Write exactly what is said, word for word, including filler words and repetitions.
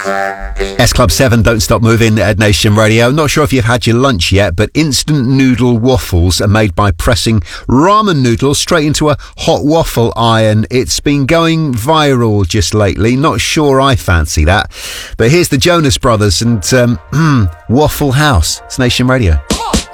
S Club seven, Don't Stop Moving at Nation Radio. Not sure if you've had your lunch yet, but instant noodle waffles are made by pressing ramen noodles straight into a hot waffle iron. It's been going viral just lately. Not sure I fancy that. But here's the Jonas Brothers and um, mm, Waffle House. It's Nation Radio.